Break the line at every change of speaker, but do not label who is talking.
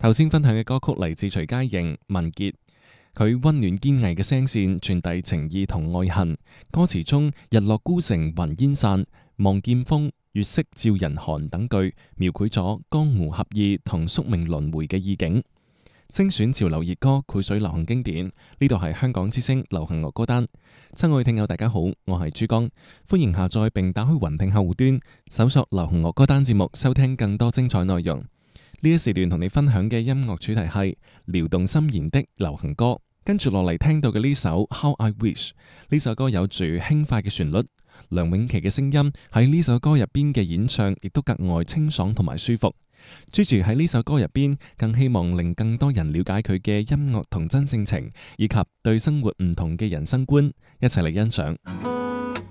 頭先分享嘅歌曲嚟自徐佳瑩、文傑，佢溫暖堅毅嘅聲線傳遞情意同愛恨。歌詞中日落孤城雲煙散，望劍鋒，月色照人寒等句，描繪咗江湖合意同宿命輪迴嘅意境。精選潮流熱歌，繪水流行經典。呢度係香港之聲流行樂歌單。親愛聽友大家好，我係珠江，歡迎下載並打開雲聽客戶端，搜索流行樂歌單節目，收聽更多精彩內容。呢一時段同你分享嘅音樂主題係撩動心弦的流行歌。跟住落嚟聽到嘅呢首 How I Wish， 呢首歌有住輕快嘅旋律，梁詠琪嘅聲音喺呢首歌入邊嘅演唱亦都格外清爽同埋舒服。Gigi 喺呢首歌入邊更希望令更多人了解佢嘅音樂同真性情，以及對生活唔同嘅人生觀，一齊嚟欣賞。